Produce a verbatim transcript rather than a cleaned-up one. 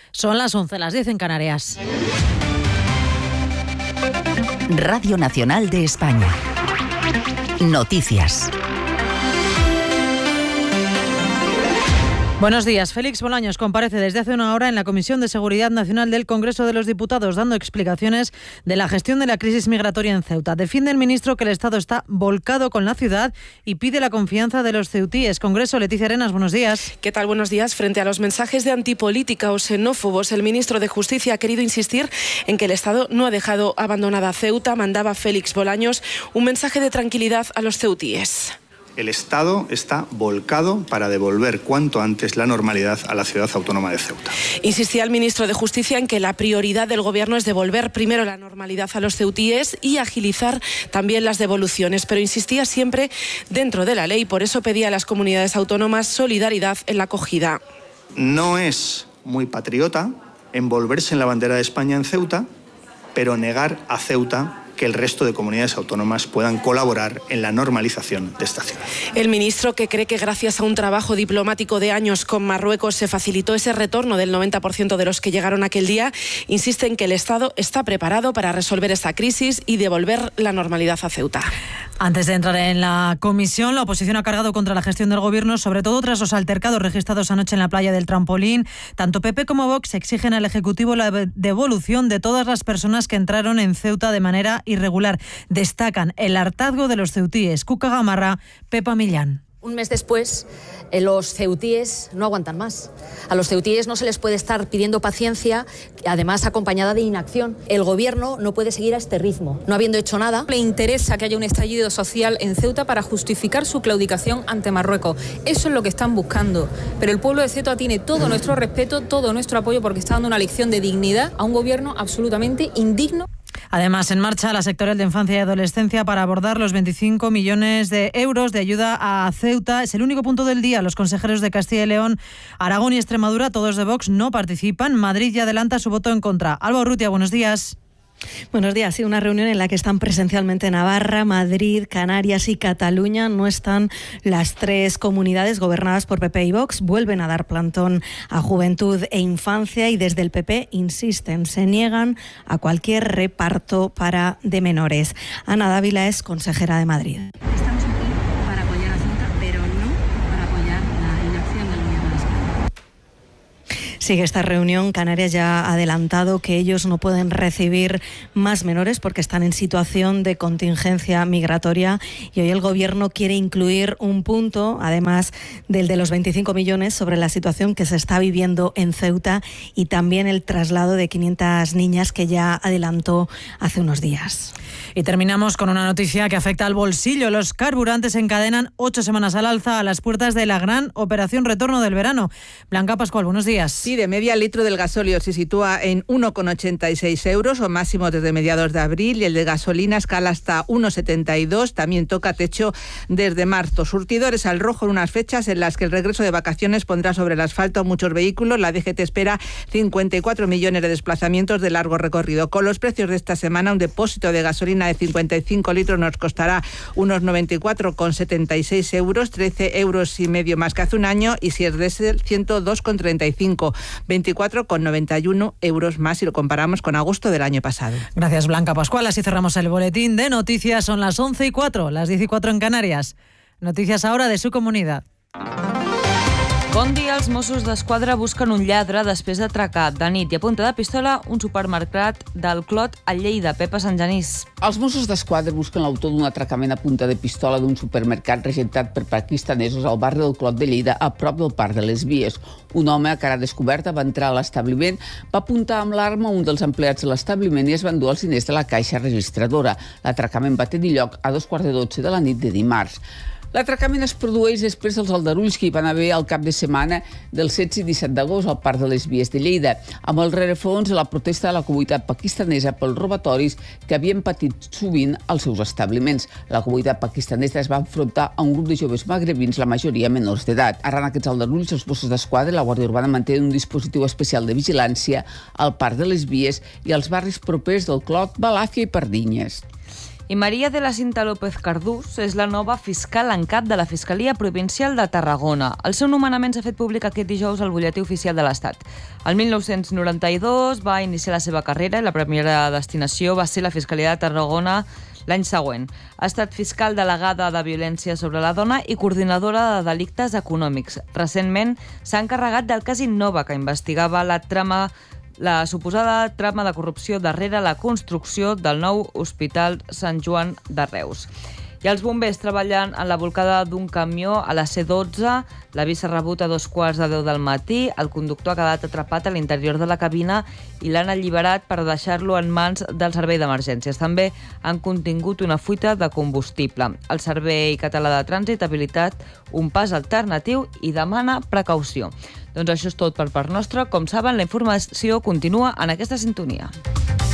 Son las once, las diez en Canarias. Radio Nacional de España. Noticias. Buenos días. Félix Bolaños comparece desde hace una hora en la Comisión de Seguridad Nacional del Congreso de los Diputados, dando explicaciones de la gestión de la crisis migratoria en Ceuta. Defiende el ministro que el Estado está volcado con la ciudad y pide la confianza de los ceutíes. Congreso, Leticia Arenas, buenos días. ¿Qué tal? Buenos días. Frente a los mensajes de antipolítica o xenófobos, el ministro de Justicia ha querido insistir en que el Estado no ha dejado abandonada a Ceuta. Mandaba Félix Bolaños un mensaje de tranquilidad a los ceutíes. El Estado está volcado para devolver cuanto antes la normalidad a la ciudad autónoma de Ceuta. Insistía el ministro de Justicia en que la prioridad del Gobierno es devolver primero la normalidad a los ceutíes y agilizar también las devoluciones, pero insistía siempre dentro de la ley. Por eso pedía a las comunidades autónomas solidaridad en la acogida. No es muy patriota envolverse en la bandera de España en Ceuta, pero negar a Ceuta que el resto de comunidades autónomas puedan colaborar en la normalización de esta ciudad. El ministro, que cree que gracias a un trabajo diplomático de años con Marruecos se facilitó ese retorno del noventa por ciento de los que llegaron aquel día, insiste en que el Estado está preparado para resolver esta crisis y devolver la normalidad a Ceuta. Antes de entrar en la comisión, la oposición ha cargado contra la gestión del Gobierno, sobre todo tras los altercados registrados anoche en la playa del Trampolín. Tanto P P como Vox exigen al Ejecutivo la devolución de todas las personas que entraron en Ceuta de manera irregular. Destacan el hartazgo de los ceutíes. Cuca Gamarra, Pepa Millán. Un mes después, eh, los ceutíes no aguantan más. A los ceutíes no se les puede estar pidiendo paciencia, además acompañada de inacción. El Gobierno no puede seguir a este ritmo, no habiendo hecho nada. Le interesa que haya un estallido social en Ceuta para justificar su claudicación ante Marruecos. Eso es lo que están buscando. Pero el pueblo de Ceuta tiene todo nuestro respeto, todo nuestro apoyo, porque está dando una lección de dignidad a un Gobierno absolutamente indigno. Además, en marcha la sectorial de infancia y adolescencia para abordar los veinticinco millones de euros de ayuda a Ceuta. Es el único punto del día. Los consejeros de Castilla y León, Aragón y Extremadura, todos de Vox, no participan. Madrid ya adelanta su voto en contra. Alba Urrutia, buenos días. Buenos días. Ha sido una reunión en la que están presencialmente Navarra, Madrid, Canarias y Cataluña. No están las tres comunidades gobernadas por P P y Vox. Vuelven a dar plantón a Juventud e Infancia y desde el P P insisten, se niegan a cualquier reparto para de menores. Ana Dávila es consejera de Madrid. Estamos aquí para apoyar a Ceuta, pero no para apoyar la inacción del Gobierno de España. Sigue esta reunión. Canarias ya ha adelantado que ellos no pueden recibir más menores porque están en situación de contingencia migratoria y hoy el Gobierno quiere incluir un punto, además del de los veinticinco millones, sobre la situación que se está viviendo en Ceuta y también el traslado de quinientas niñas que ya adelantó hace unos días. Y terminamos con una noticia que afecta al bolsillo. Los carburantes encadenan ocho semanas al alza a las puertas de la gran operación retorno del verano. Blanca Pascual, buenos días. Sí, de media el litro del gasóleo se sitúa en uno coma ochenta y seis euros, o máximo desde mediados de abril, y el de gasolina escala hasta uno coma setenta y dos, también toca techo desde marzo. Surtidores al rojo en unas fechas en las que el regreso de vacaciones pondrá sobre el asfalto muchos vehículos. La D G T espera cincuenta y cuatro millones de desplazamientos de largo recorrido. Con los precios de esta semana, un depósito de gasolina de cincuenta y cinco litros nos costará unos noventa y cuatro coma setenta y seis euros, trece euros y medio más que hace un año, y si es diésel, ciento dos coma treinta y cinco, veinticuatro coma noventa y uno euros más si lo comparamos con agosto del año pasado. Gracias, Blanca Pascual. Así cerramos el boletín de noticias. Son las once y cuatro, las diez y cuatro en Canarias. Noticias ahora de su comunidad. Bon dia, els Mossos d'Esquadra busquen un lladre després d'atracar de nit i a punta de pistola un supermercat del Clot a Lleida. Pepa Sant Genís. Els Mossos d'Esquadra busquen l'autor d'un atracament a punta de pistola d'un supermercat regentat per pakistanesos al barri del Clot de Lleida, a prop del Parc de les Vies. Un home a cara descoberta va entrar a l'establiment, va apuntar amb l'arma a un dels empleats de l'establiment i es va endur als diners de la caixa registradora. L'atracament va tenir lloc a dos quarts de dotze de la nit de dimarts. L'atracament es produeix després dels aldarulls que hi van haver al cap de setmana del setze i disset d'agost al Parc de les Vies de Lleida, amb el rerefons de la protesta de la comunitat pakistanesa pels robatoris que havien patit sovint als seus establiments. La comunitat pakistanesa es va enfrontar a un grup de joves magrebins, la majoria menors d'edat. Arran aquests aldarulls, els Mossos d'Esquadra i la Guàrdia Urbana mantenen un dispositiu especial de vigilància al Parc de les Vies i als barris propers del Clot, Balàfia i Pardinyes. I Maria de la Cinta López Cardús és la nova fiscal en cap de la Fiscalia Provincial de Tarragona. El seu nomenament s'ha fet públic aquest dijous al Butlletí Oficial de l'Estat. El mil nou-cents noranta-dos va iniciar la seva carrera i la primera destinació va ser la Fiscalia de Tarragona l'any següent. Ha estat fiscal delegada de violència sobre la dona i coordinadora de delictes econòmics. Recentment s'ha encarregat del cas Innova, que investigava la trama la suposada trama de corrupció darrere la construcció del nou Hospital Sant Joan de Reus. I els bombers treballant en la volcada d'un camió a la C dotze, l'avís s'ha rebut a dos quarts de deu del matí, el conductor ha quedat atrapat a l'interior de la cabina i l'han alliberat per deixar-lo en mans del Servei d'Emergències. També han contingut una fuita de combustible. El Servei Català de Trànsit ha habilitat un pas alternatiu i demana precaució. Doncs això és tot per part nostra. Com saben, la informació continua en aquesta sintonia.